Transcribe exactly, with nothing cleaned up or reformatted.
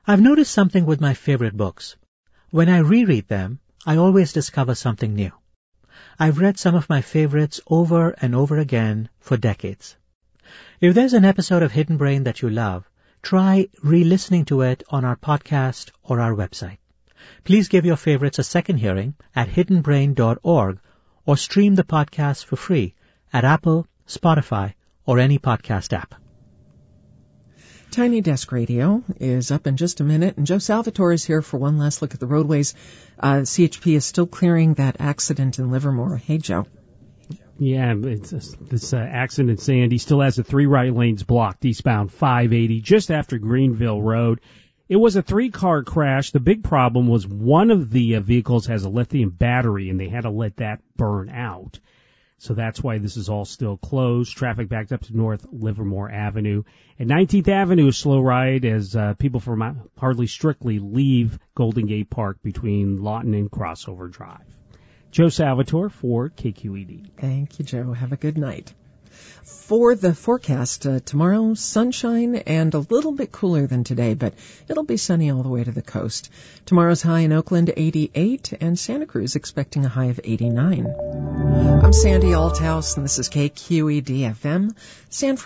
I've noticed something with my favorite books. When I reread them, I always discover something new. I've read some of my favorites over and over again for decades. If there's an episode of Hidden Brain that you love, try re-listening to it on our podcast or our website. Please give your favorites a second hearing at hidden brain dot org or stream the podcast for free at Apple, Spotify, or any podcast app. Tiny Desk Radio is up in just a minute, and Joe Salvatore is here for one last look at the roadways. Uh, C H P is still clearing that accident in Livermore. Hey, Joe. Yeah, it's, this uh, accident, Sandy, still has the three right lanes blocked eastbound five eighty just after Greenville Road. It was a three-car crash. The big problem was one of the uh, vehicles has a lithium battery, and they had to let that burn out. So that's why this is all still closed. Traffic backed up to North Livermore Avenue. And nineteenth Avenue is slow ride as uh, people from Hardly Strictly leave Golden Gate Park between Lawton and Crossover Drive. Joe Salvatore for K Q E D. Thank you, Joe. Have a good night. For the forecast, uh, tomorrow, sunshine and a little bit cooler than today, but it'll be sunny all the way to the coast. Tomorrow's high in Oakland, eighty-eight, and Santa Cruz expecting a high of eighty-nine. I'm Sandy Althouse, and this is K Q E D F M, San Francisco.